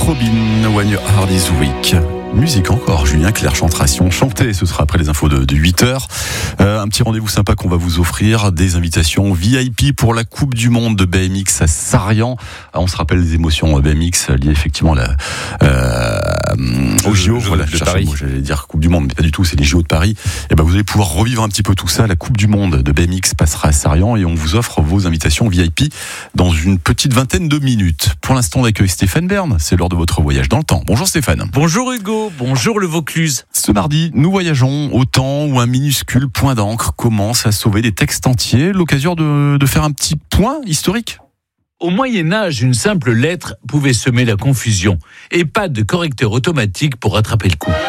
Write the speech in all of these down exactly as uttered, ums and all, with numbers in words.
Robin, When Your Heart Is Weak. Musique encore, Julien Clerc chantration chanté, ce sera après les infos de, de huit heures. Euh, un petit rendez-vous sympa qu'on va vous offrir, des invitations V I P pour la Coupe du Monde de B M X à Sarian. Ah, on se rappelle les émotions B M X liées effectivement à la, euh, aux J O, voilà, de je Paris. Mot, j'allais dire Coupe du Monde, mais pas du tout, c'est les J O de Paris. Et ben vous allez pouvoir revivre un petit peu tout ça. La Coupe du Monde de B M X passera à Sarian et on vous offre vos invitations V I P dans une petite vingtaine de minutes. Pour l'instant, on accueille Stéphane Bern, c'est l'heure de votre voyage dans le temps. Bonjour Stéphane. Bonjour Hugo. Bonjour le Vaucluse. Ce mardi, nous voyageons au temps où un minuscule point d'encre commence à sauver des textes entiers. L'occasion de, de faire un petit point historique. Au Moyen-Âge, une simple lettre pouvait semer la confusion et pas de correcteur automatique pour rattraper le coup.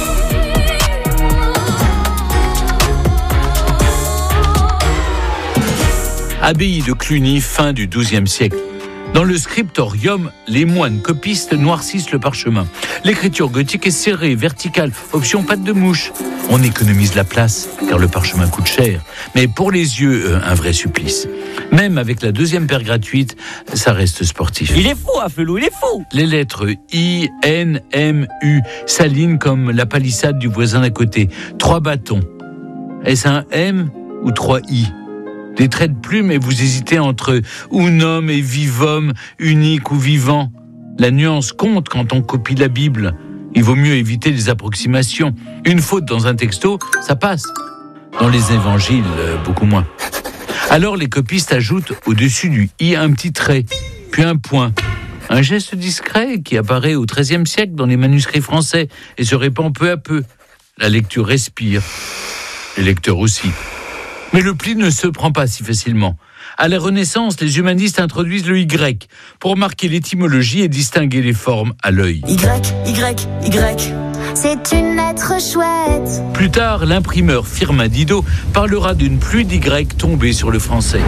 Abbaye de Cluny, fin du douzième siècle. Dans le scriptorium, les moines copistes noircissent le parchemin. L'écriture gothique est serrée, verticale, option patte de mouche. On économise la place, car le parchemin coûte cher. Mais pour les yeux, euh, un vrai supplice. Même avec la deuxième paire gratuite, ça reste sportif. Il est fou, Afelou, il est fou. Les lettres I, N, M, U s'alignent comme la palissade du voisin d'à côté. Trois bâtons. Est-ce un M ou trois I ? Des traits de plume et vous hésitez entre unum et vivum, unique ou vivant. La nuance compte quand on copie la Bible. Il vaut mieux éviter les approximations. Une faute dans un texto, ça passe. Dans les évangiles, beaucoup moins. Alors les copistes ajoutent au-dessus du i un petit trait, puis un point. Un geste discret qui apparaît au treizième siècle dans les manuscrits français et se répand peu à peu. La lecture respire. Les lecteurs aussi. Mais le pli ne se prend pas si facilement. À la Renaissance, les humanistes introduisent le Y pour marquer l'étymologie et distinguer les formes à l'œil. Y, Y, Y, c'est une lettre chouette. Plus tard, l'imprimeur Firmin Didot parlera d'une pluie d'Y tombée sur le français.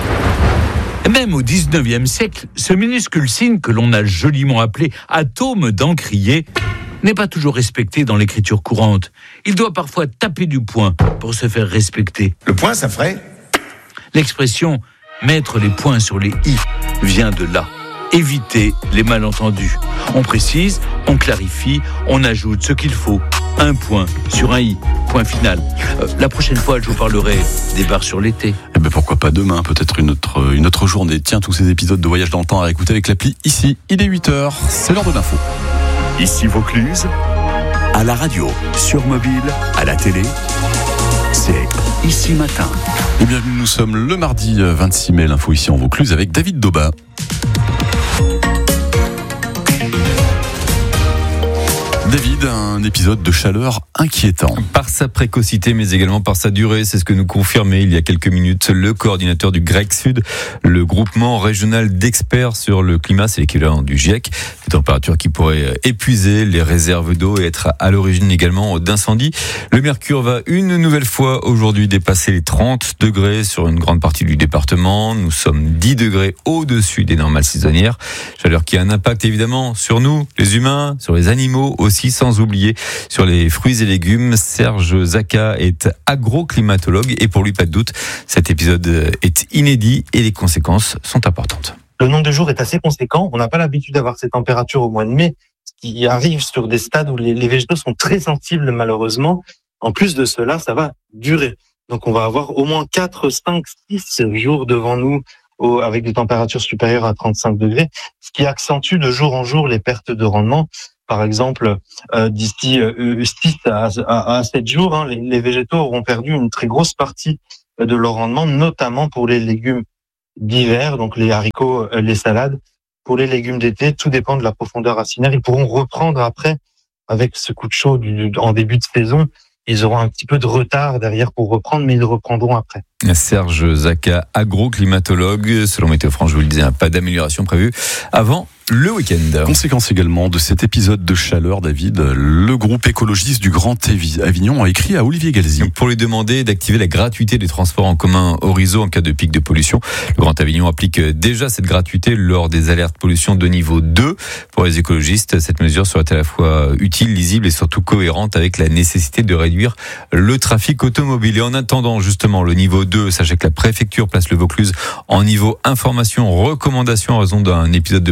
Même au dix-neuvième siècle, ce minuscule signe que l'on a joliment appelé atome d'encrier n'est pas toujours respecté dans l'écriture courante. Il doit parfois taper du poing pour se faire respecter. Le point, ça ferait ? L'expression « mettre les points sur les i » vient de là. Éviter les malentendus. On précise, on clarifie, on ajoute ce qu'il faut. Un point sur un i. Point final. Euh, la prochaine fois, je vous parlerai des bars sur l'été. Eh ben pourquoi pas demain, peut-être une autre, une autre journée. Tiens, tous ces épisodes de Voyage dans le temps à écouter avec l'appli ici. Il est huit heures, c'est l'heure de l'info. Ici Vaucluse, à la radio, sur mobile, à la télé, c'est Ici Matin. Et bienvenue, nous sommes le mardi vingt-six mai, l'info ici en Vaucluse avec David Daubin. David, un épisode de chaleur inquiétant. Par sa précocité, mais également par sa durée, c'est ce que nous confirmait il y a quelques minutes le coordinateur du GREC Sud, le groupement régional d'experts sur le climat, c'est l'équivalent du GIEC. Des températures qui pourraient épuiser les réserves d'eau et être à l'origine également d'incendies. Le mercure va une nouvelle fois aujourd'hui dépasser les trente degrés sur une grande partie du département. Nous sommes dix degrés au-dessus des normales saisonnières. Chaleur qui a un impact évidemment sur nous, les humains, sur les animaux aussi, sans oublier sur les fruits et légumes. Serge Zaka est agroclimatologue et pour lui, pas de doute, cet épisode est inédit et les conséquences sont importantes. Le nombre de jours est assez conséquent. On n'a pas l'habitude d'avoir ces températures au mois de mai, ce qui arrive sur des stades où les, les végétaux sont très sensibles malheureusement. En plus de cela, ça va durer. Donc on va avoir au moins quatre, cinq, six jours devant nous au, avec des températures supérieures à trente-cinq degrés, ce qui accentue de jour en jour les pertes de rendement. Par exemple, euh, d'ici euh, six à, à, à sept jours, hein, les, les végétaux auront perdu une très grosse partie de leur rendement, notamment pour les légumes d'hiver, donc les haricots, euh, les salades. Pour les légumes d'été, tout dépend de la profondeur racinaire. Ils pourront reprendre après, avec ce coup de chaud du, en début de saison. Ils auront un petit peu de retard derrière pour reprendre, mais ils reprendront après. Serge Zaka, agroclimatologue. Selon Météo France, je vous le disais, pas d'amélioration prévue avant le week-end. Conséquence également de cet épisode de chaleur, David, le groupe écologiste du Grand Avignon a écrit à Olivier Galzi. Pour lui demander d'activer la gratuité des transports en commun au réseau en cas de pic de pollution. Le Grand Avignon applique déjà cette gratuité lors des alertes pollution de niveau deux. Pour les écologistes, cette mesure serait à la fois utile, lisible et surtout cohérente avec la nécessité de réduire le trafic automobile. Et en attendant justement le niveau deux, sachez que la préfecture place le Vaucluse en niveau information, recommandation en raison d'un épisode de pollution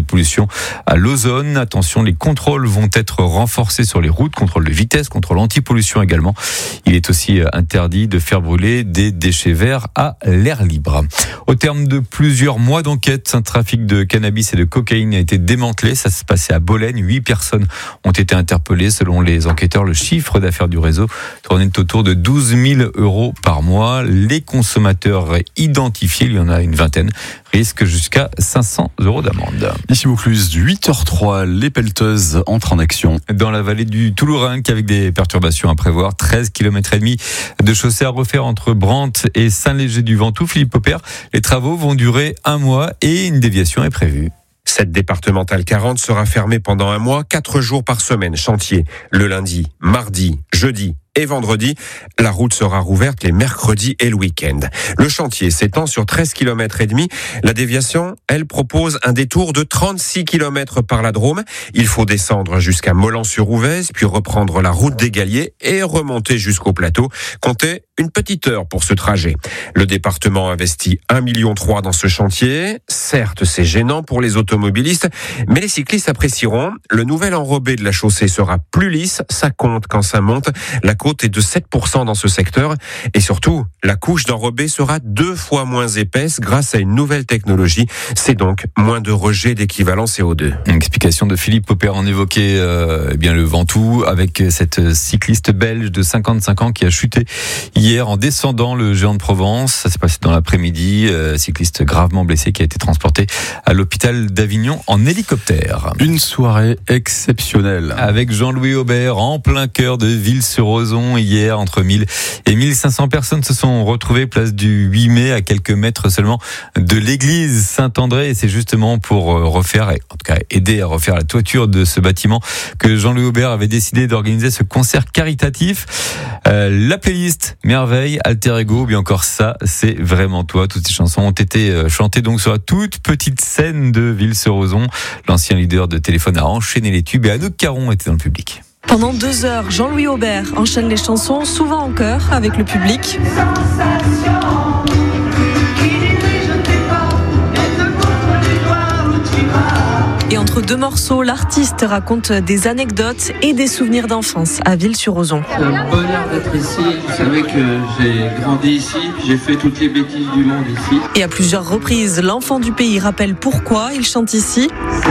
compétition à Lausanne. Attention, les contrôles vont être renforcés sur les routes, contrôle de vitesse, contrôle anti-pollution également. Il est aussi interdit de faire brûler des déchets verts à l'air libre. Au terme de plusieurs mois d'enquête, un trafic de cannabis et de cocaïne a été démantelé. Ça se passait à Bolène. Huit personnes ont été interpellées. Selon les enquêteurs, le chiffre d'affaires du réseau tournait autour de douze mille euros par mois. Les consommateurs identifiés, il y en a une vingtaine, risquent jusqu'à cinq cents euros d'amende. Ici Vaucluse, huit heures trois, les pelleteuses entrent en action. Dans la vallée du Toulourenc, avec des perturbations à prévoir, treize kilomètres et demi de chaussée à refaire entre Brantes et Saint-Léger-du-Ventoux. Philippe Popper, les travaux vont durer un mois et une déviation est prévue. Cette départementale quarante sera fermée pendant un mois, quatre jours par semaine. Chantier le lundi, mardi, jeudi et vendredi. La route sera rouverte les mercredis et le week-end. Le chantier s'étend sur treize kilomètres et demi. La déviation, elle propose un détour de trente-six kilomètres par la Drôme. Il faut descendre jusqu'à Molan-sur-Ouvèze, puis reprendre la route des Galliers et remonter jusqu'au plateau. Comptez une petite heure pour ce trajet. Le département investit un virgule trois million dans ce chantier. Certes, c'est gênant pour les automobilistes, mais les cyclistes apprécieront. Le nouvel enrobé de la chaussée sera plus lisse. Ça compte quand ça monte. La côte est de sept pour cent dans ce secteur. Et surtout, la couche d'enrobé sera deux fois moins épaisse grâce à une nouvelle technologie. C'est donc moins de rejet d'équivalent C O deux. Une explication de Philippe Popper. On évoquait euh, eh bien le Ventoux avec cette cycliste belge de cinquante-cinq ans qui a chuté hier en descendant le Géant de Provence. Ça s'est passé dans l'après-midi. Euh, cycliste gravement blessé qui a été transporté à l'hôpital d'Avignon en hélicoptère. Une soirée exceptionnelle. Avec Jean-Louis Aubert en plein cœur de Ville-sur-Ozon. Hier, entre mille et mille cinq cents personnes se sont retrouvées place du huit mai à quelques mètres seulement de l'église Saint-André. Et c'est justement pour refaire, en tout cas aider à refaire la toiture de ce bâtiment que Jean-Louis Aubert avait décidé d'organiser ce concert caritatif. Euh, la playlist Merveille, Alter Ego, ou bien encore Ça, c'est vraiment toi. Toutes ces chansons ont été chantées donc sur la toute petite scène de Ville-sur-Ozon. L'ancien leader de Téléphone a enchaîné les tubes et Anouk Caron était dans le public. Pendant deux heures, Jean-Louis Aubert enchaîne les chansons, souvent en chœur avec le public. Et entre deux morceaux, l'artiste raconte des anecdotes et des souvenirs d'enfance à Ville-sur-Ozon. C'est un bonheur d'être ici. Vous savez que j'ai grandi ici, j'ai fait toutes les bêtises du monde ici. Et à plusieurs reprises, l'enfant du pays rappelle pourquoi il chante ici.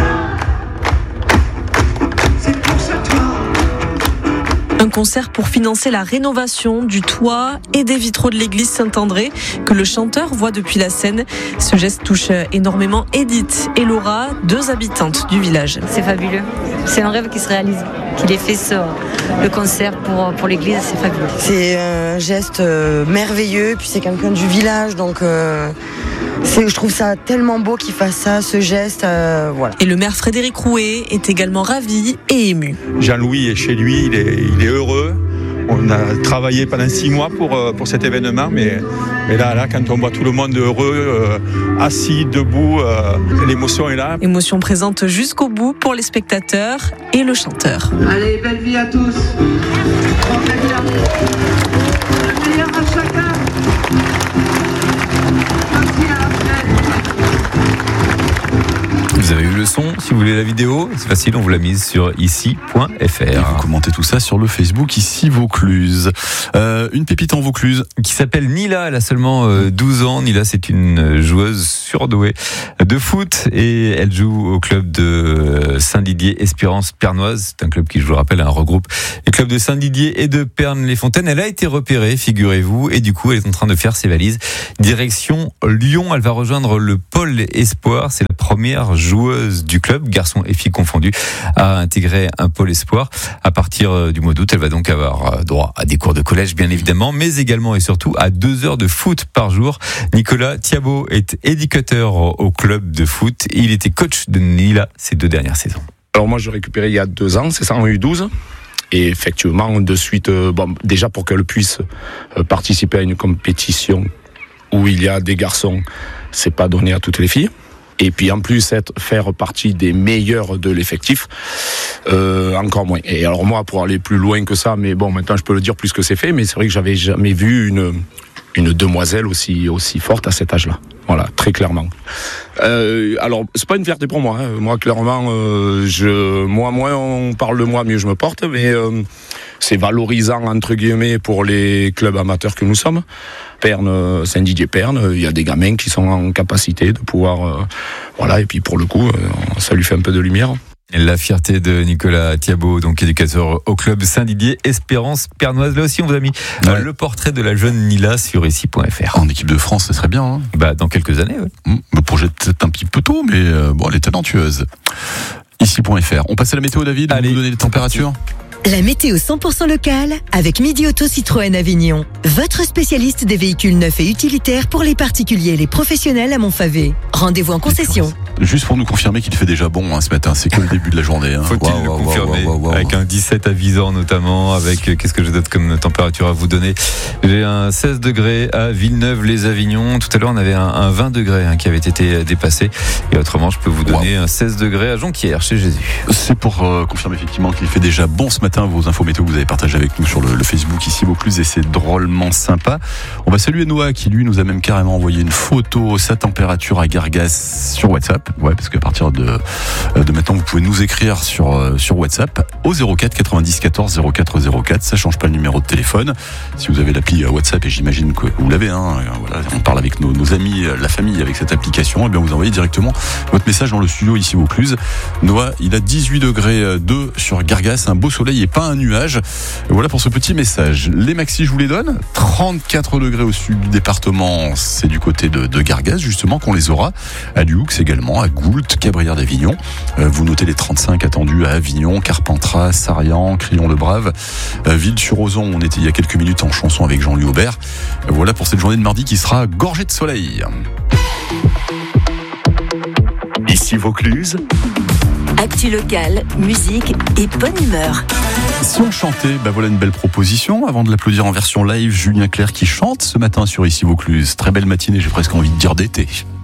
Un concert pour financer la rénovation du toit et des vitraux de l'église Saint-André que le chanteur voit depuis la scène. Ce geste touche énormément Edith et Laura, deux habitantes du village. C'est fabuleux. C'est un rêve qui se réalise. Qu'il ait fait ça, le concert pour, pour l'église, c'est fabuleux. C'est un geste merveilleux, puis c'est quelqu'un du village, donc euh, c'est, je trouve ça tellement beau qu'il fasse ça, ce geste. Euh, voilà. Et le maire Frédéric Rouet est également ravi et ému. Jean-Louis est chez lui, il est, il est heureux. On a travaillé pendant six mois pour, pour cet événement, mais, mais là, là, quand on voit tout le monde heureux, euh, assis, debout, euh, l'émotion est là. Émotion présente jusqu'au bout pour les spectateurs et le chanteur. Allez, belle vie à tous. Le meilleur à chacun. Merci à la fête. Vous avez eu le son, si vous voulez la vidéo, c'est facile, on vous l'a mise sur ici point f r. Et vous commentez tout ça sur le Facebook Ici Vaucluse. Euh, une pépite en Vaucluse. Qui s'appelle Nila, elle a seulement euh, douze ans. Nila, c'est une joueuse surdouée de foot et elle joue au club de Saint-Didier Espérance Pernoise. C'est un club qui, je vous le rappelle, un regroupe les clubs de Saint-Didier et de Pernes-les-Fontaines. Elle a été repérée, figurez-vous, et du coup, elle est en train de faire ses valises. Direction Lyon, elle va rejoindre le pôle Espoir. C'est la première joueuse du club, garçons et filles confondus, à intégrer un pôle espoir. À partir du mois d'août, elle va donc avoir droit à des cours de collège, bien évidemment, mais également et surtout à deux heures de foot par jour. Nicolas Thiabaut est éducateur au club de foot. Il était coach de Nila ces deux dernières saisons. Alors moi, je l'ai récupéré il y a deux ans, c'est ça, en U douze. Et effectivement, de suite, euh, bon, déjà pour qu'elle puisse euh, participer à une compétition où il y a des garçons, c'est pas donné à toutes les filles. Et puis en plus, être, faire partie des meilleurs de l'effectif, euh, encore moins. Et alors moi, pour aller plus loin que ça, mais bon, maintenant je peux le dire plus que c'est fait, mais c'est vrai que j'avais jamais vu une, une demoiselle aussi, aussi forte à cet âge-là. Voilà, très clairement. Euh, alors, c'est pas une fierté pour moi. Hein. Moi, clairement, euh, je, moi, moins on parle de moi, mieux je me porte. Mais euh, c'est valorisant entre guillemets pour les clubs amateurs que nous sommes. Perne, Saint-Didier-Perne, il y a des gamins qui sont en capacité de pouvoir, euh, voilà. Et puis pour le coup, euh, ça lui fait un peu de lumière. La fierté de Nicolas Thiabaut, donc éducateur au club Saint-Didier Espérance Pernoise. Là aussi, on vous a mis ouais. le portrait de la jeune Nila sur ici point f r. En équipe de France, ce serait bien. Hein. Bah, dans quelques années, ouais. Mmh, me projette peut-être un petit peu tôt, mais euh, bon, elle est talentueuse. ici point f r. On passe à la météo, David. Allez, vous donner les températures. La météo cent pour cent locale avec Midi Auto Citroën Avignon. Votre spécialiste des véhicules neufs et utilitaires pour les particuliers et les professionnels à Montfavet. Rendez-vous en concession. Juste pour nous confirmer qu'il fait déjà bon hein, ce matin, c'est que le début de la journée. Hein. Faut-il wow, le wow, confirmer wow, wow, wow, wow. Avec un dix-sept à Visan notamment, avec qu'est-ce que j'ai d'autre comme température à vous donner. J'ai un seize degrés à Villeneuve-les-Avignon. Tout à l'heure on avait un, un vingt degrés hein, qui avait été dépassé. Et autrement je peux vous donner wow. un seize degrés à Jonquière chez Jésus. C'est pour euh, confirmer effectivement qu'il fait déjà bon ce matin. Vos infos météo que vous avez partagées avec nous sur le, le Facebook ici Vaucluse et c'est drôlement sympa. On va saluer Noah qui lui nous a même carrément envoyé une photo, sa température à Gargas sur WhatsApp. Ouais, parce qu'à partir de, de maintenant vous pouvez nous écrire sur, sur WhatsApp au zéro quatre quatre-vingt-dix quatorze zéro quatre zéro quatre. Ça change pas le numéro de téléphone. Si vous avez l'appli WhatsApp, et j'imagine que vous l'avez, hein, voilà, on parle avec nos, nos amis, la famille avec cette application, et bien vous envoyez directement votre message dans le studio ici Vaucluse. Noah, il a dix-huit degrés deux sur Gargas, un beau soleil et pas un nuage. Et voilà pour ce petit message. Les maxis, je vous les donne. trente-quatre degrés au sud du département, c'est du côté de, de Gargas justement qu'on les aura. À Lioux également, à Goult, Cabrières d'Avignon. Euh, vous notez les trente-cinq attendus à Avignon, Carpentras, Sarian, Crillon-le-Brave, euh, Ville-sur-Ozon. On était il y a quelques minutes en chanson avec Jean-Louis Aubert. Euh, voilà pour cette journée de mardi qui sera gorgée de soleil. Ici Vaucluse. Actu locale, musique et bonne humeur. Si on chantait, ben voilà une belle proposition. Avant de l'applaudir en version live, Julien Clerc qui chante ce matin sur Ici Vaucluse. Très belle matinée, j'ai presque envie de dire d'été.